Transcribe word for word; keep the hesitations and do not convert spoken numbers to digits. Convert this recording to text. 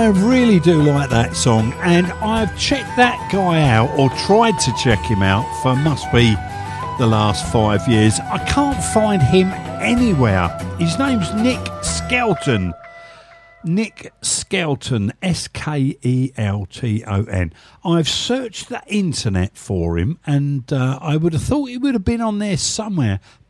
I really do like that song, and I've checked that guy out, or tried to check him out, for must be the last five years. I can't find him anywhere. His name's Nick Skelton. Nick Skelton, S K E L T O N. I've searched the internet for him, and uh, I would have thought he would have been on there somewhere,